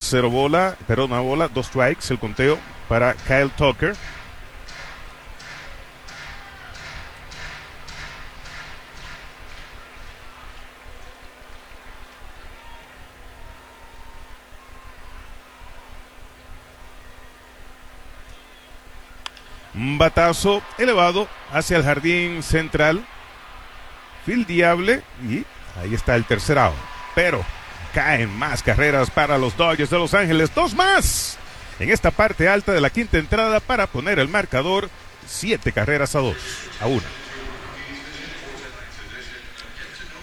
Cero bola, perdón, una bola, 2 strikes, el conteo para Kyle Tucker. Un batazo elevado hacia el jardín central, fildeable, y ahí está el tercer out. Pero caen más carreras para los Dodgers de Los Ángeles, 2 más en esta parte alta de la quinta entrada para poner el marcador 7 carreras a 2, a 1.